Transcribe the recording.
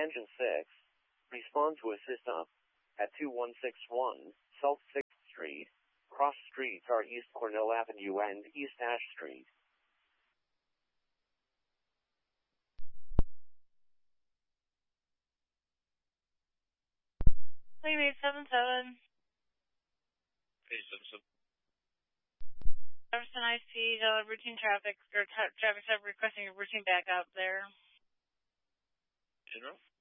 Engine 6. Respond to assist up. At 2161 South 6th Street. Cross streets are East Cornell Avenue and East Ash Street. Claim 877. 877. Jefferson IC, routine traffic, or traffic stop requesting a routine backup there. General?